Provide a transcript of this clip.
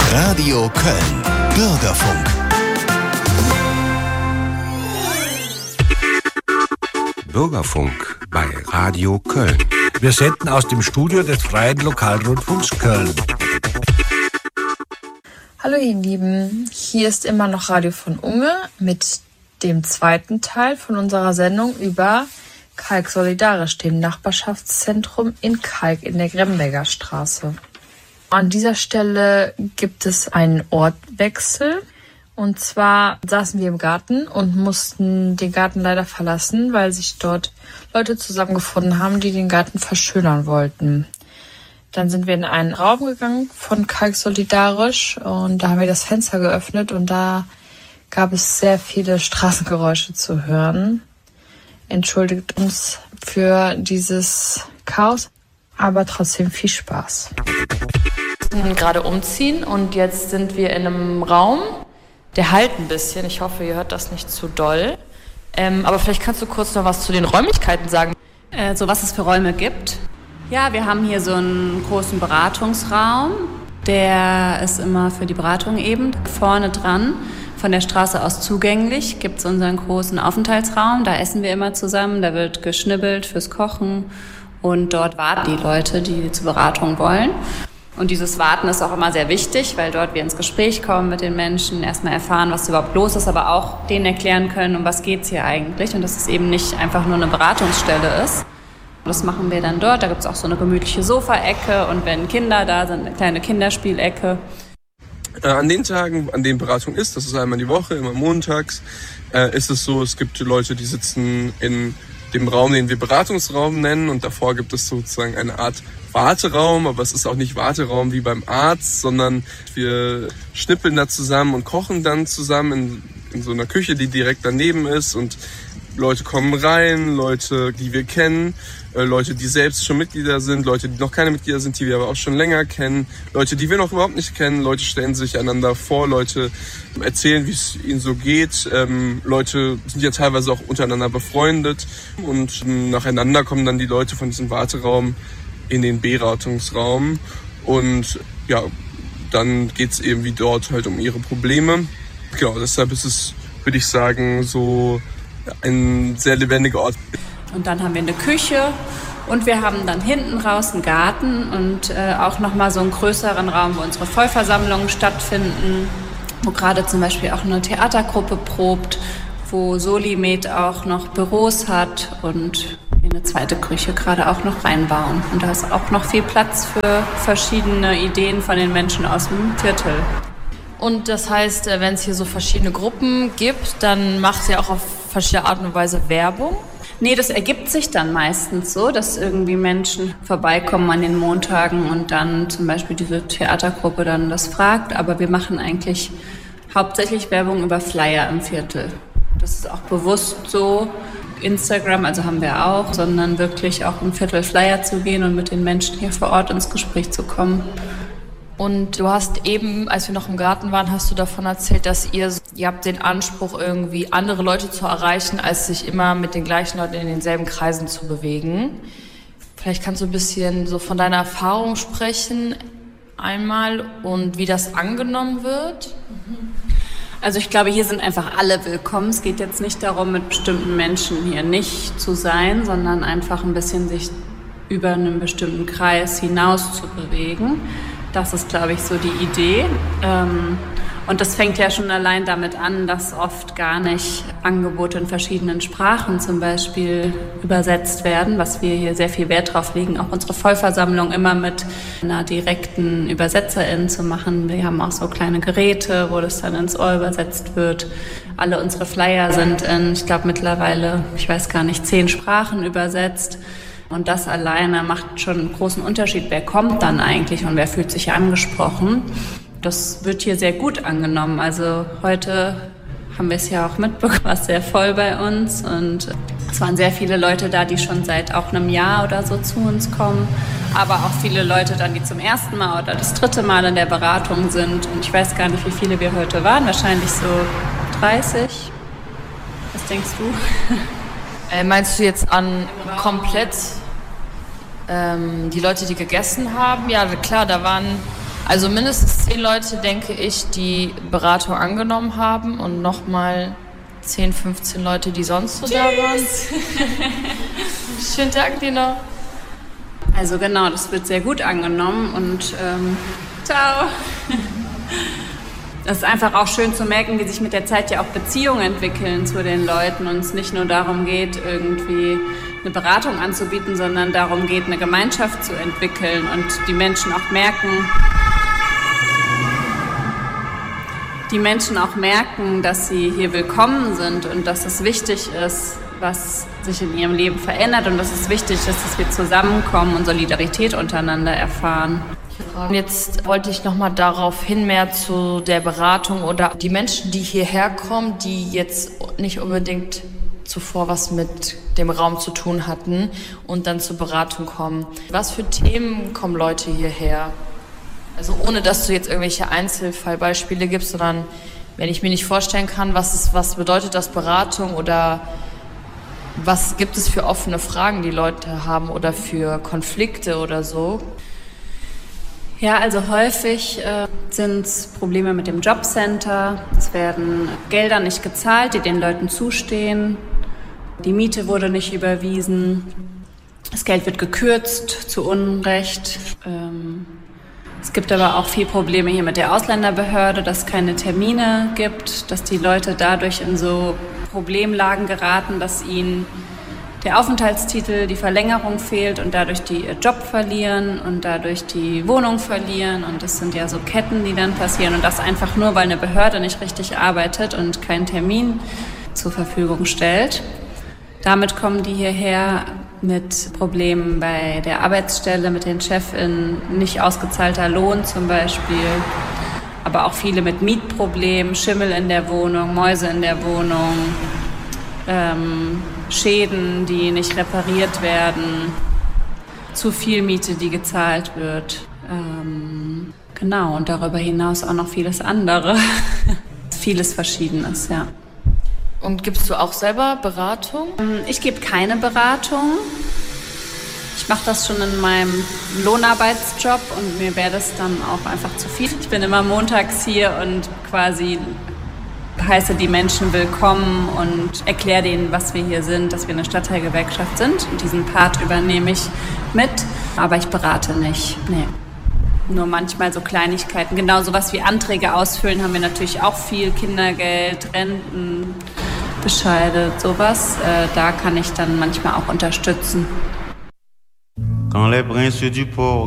Radio Köln. Bürgerfunk. Bürgerfunk bei Radio Köln. Wir senden aus dem Studio des Freien Lokalrundfunks Köln. Hallo ihr Lieben, hier ist immer noch Radio von Unge mit dem zweiten Teil von unserer Sendung über Kalk Solidarisch, dem Nachbarschaftszentrum in Kalk in der Gremberger Straße. An dieser Stelle gibt es einen Ortwechsel. Und zwar saßen wir im Garten und mussten den Garten leider verlassen, weil sich dort Leute zusammengefunden haben, die den Garten verschönern wollten. Dann sind wir in einen Raum gegangen von Kalk Solidarisch und da haben wir das Fenster geöffnet und da gab es sehr viele Straßengeräusche zu hören. Entschuldigt uns für dieses Chaos, aber trotzdem viel Spaß. Wir sind gerade umziehen und jetzt sind wir in einem Raum, der halt ein bisschen. Ich hoffe, ihr hört das nicht zu doll. Aber vielleicht kannst du kurz noch was zu den Räumlichkeiten sagen. So was es für Räume gibt. Ja, wir haben hier so einen großen Beratungsraum. Der ist immer für die Beratung eben. Vorne dran, von der Straße aus zugänglich, gibt es unseren großen Aufenthaltsraum. Da essen wir immer zusammen, da wird geschnibbelt fürs Kochen. Und dort warten die Leute, die zur Beratung wollen. Und dieses Warten ist auch immer sehr wichtig, weil dort wir ins Gespräch kommen mit den Menschen, erstmal erfahren, was überhaupt los ist, aber auch denen erklären können, um was geht's hier eigentlich und dass es eben nicht einfach nur eine Beratungsstelle ist. Das machen wir dann dort. Da gibt es auch so eine gemütliche Sofaecke und wenn Kinder da sind, eine kleine Kinderspielecke. An den Tagen, an denen Beratung ist, das ist einmal die Woche, immer montags, ist es so, es gibt Leute, die sitzen in dem Raum, den wir Beratungsraum nennen und davor gibt es sozusagen eine Art Warteraum, aber es ist auch nicht Warteraum wie beim Arzt, sondern wir schnippeln da zusammen und kochen dann zusammen in so einer Küche, die direkt daneben ist und Leute kommen rein, Leute, die wir kennen, Leute, die selbst schon Mitglieder sind, Leute, die noch keine Mitglieder sind, die wir aber auch schon länger kennen, Leute, die wir noch überhaupt nicht kennen, Leute stellen sich einander vor, Leute erzählen, wie es ihnen so geht, Leute sind ja teilweise auch untereinander befreundet und nacheinander kommen dann die Leute von diesem Warteraum in den Beratungsraum und ja, dann geht's eben wie dort halt um ihre Probleme. Genau, deshalb ist es, würde ich sagen, so ein sehr lebendiger Ort. Und dann haben wir eine Küche und wir haben dann hinten raus einen Garten und auch nochmal so einen größeren Raum, wo unsere Vollversammlungen stattfinden, wo gerade zum Beispiel auch eine Theatergruppe probt, wo Solimed auch noch Büros hat und eine zweite Küche gerade auch noch reinbauen. Und da ist auch noch viel Platz für verschiedene Ideen von den Menschen aus dem Viertel. Und das heißt, wenn es hier so verschiedene Gruppen gibt, dann macht ihr auch auf verschiedene Art und Weise Werbung? Nee, das ergibt sich dann meistens so, dass irgendwie Menschen vorbeikommen an den Montagen und dann zum Beispiel diese Theatergruppe dann das fragt. Aber wir machen eigentlich hauptsächlich Werbung über Flyer im Viertel. Das ist auch bewusst so. Instagram, also haben wir auch, sondern wirklich auch im Viertel Flyer zu gehen und mit den Menschen hier vor Ort ins Gespräch zu kommen. Und du hast eben, als wir noch im Garten waren, hast du davon erzählt, dass ihr habt den Anspruch, irgendwie andere Leute zu erreichen, als sich immer mit den gleichen Leuten in denselben Kreisen zu bewegen. Vielleicht kannst du ein bisschen so von deiner Erfahrung sprechen einmal und wie das angenommen wird. Also ich glaube, hier sind einfach alle willkommen. Es geht jetzt nicht darum, mit bestimmten Menschen hier nicht zu sein, sondern einfach ein bisschen sich über einen bestimmten Kreis hinaus zu bewegen. Das ist, glaube ich, so die Idee. Und das fängt ja schon allein damit an, dass oft gar nicht Angebote in verschiedenen Sprachen zum Beispiel übersetzt werden, was wir hier sehr viel Wert drauf legen, auch unsere Vollversammlung immer mit einer direkten Übersetzerin zu machen. Wir haben auch so kleine Geräte, wo das dann ins Ohr übersetzt wird. Alle unsere Flyer sind in, ich glaube mittlerweile, ich weiß gar nicht, 10 Sprachen übersetzt. Und das alleine macht schon einen großen Unterschied. Wer kommt dann eigentlich und wer fühlt sich angesprochen? Das wird hier sehr gut angenommen. Also heute haben wir es ja auch mitbekommen, war sehr voll bei uns. Und es waren sehr viele Leute da, die schon seit auch einem Jahr oder so zu uns kommen. Aber auch viele Leute dann, die zum ersten Mal oder das 3. Mal in der Beratung sind. Und ich weiß gar nicht, wie viele wir heute waren. Wahrscheinlich so 30. Was denkst du? Meinst du jetzt an komplett die Leute, die gegessen haben? Ja, klar, da waren Also mindestens 10 Leute, denke ich, die Beratung angenommen haben und nochmal 10, 15 Leute, die sonst so da waren. Schönen Tag, Lina. Also genau, das wird sehr gut angenommen und ciao. Es ist einfach auch schön zu merken, wie sich mit der Zeit ja auch Beziehungen entwickeln zu den Leuten und es nicht nur darum geht, irgendwie eine Beratung anzubieten, sondern darum geht, eine Gemeinschaft zu entwickeln und die Menschen auch merken, dass sie hier willkommen sind und dass es wichtig ist, was sich in ihrem Leben verändert und dass es wichtig ist, dass wir zusammenkommen und Solidarität untereinander erfahren. Jetzt wollte ich nochmal darauf hin, mehr zu der Beratung oder die Menschen, die hierher kommen, die jetzt nicht unbedingt zuvor was mit dem Raum zu tun hatten und dann zur Beratung kommen. Was für Themen kommen Leute hierher? Also ohne, dass du jetzt irgendwelche Einzelfallbeispiele gibst, sondern wenn ich mir nicht vorstellen kann, was bedeutet das Beratung oder was gibt es für offene Fragen, die Leute haben oder für Konflikte oder so? Ja, also häufig sind es Probleme mit dem Jobcenter. Es werden Gelder nicht gezahlt, die den Leuten zustehen. Die Miete wurde nicht überwiesen. Das Geld wird gekürzt zu Unrecht. Es gibt aber auch viel Probleme hier mit der Ausländerbehörde, dass es keine Termine gibt, dass die Leute dadurch in so Problemlagen geraten, dass ihnen der Aufenthaltstitel, die Verlängerung fehlt und dadurch die ihr Job verlieren und dadurch die Wohnung verlieren. Und das sind ja so Ketten, die dann passieren. Und das einfach nur, weil eine Behörde nicht richtig arbeitet und keinen Termin zur Verfügung stellt. Damit kommen die hierher mit Problemen bei der Arbeitsstelle, mit den ChefInnen, nicht ausgezahlter Lohn zum Beispiel. Aber auch viele mit Mietproblemen, Schimmel in der Wohnung, Mäuse in der Wohnung, Schäden, die nicht repariert werden, zu viel Miete, die gezahlt wird. Genau, und darüber hinaus auch noch vieles andere. Vieles Verschiedenes, ja. Und gibst du auch selber Beratung? Ich gebe keine Beratung. Ich mache das schon in meinem Lohnarbeitsjob und mir wäre das dann auch einfach zu viel. Ich bin immer montags hier und quasi heiße die Menschen willkommen und erkläre denen, was wir hier sind, dass wir eine Stadtteilgewerkschaft sind. Und diesen Part übernehme ich mit, aber ich berate nicht. Nee. Nur manchmal so Kleinigkeiten. Genau sowas wie Anträge ausfüllen haben wir natürlich auch viel. Kindergeld, Renten, Bescheide, sowas. Da kann ich dann manchmal auch unterstützen. Quand les princes du port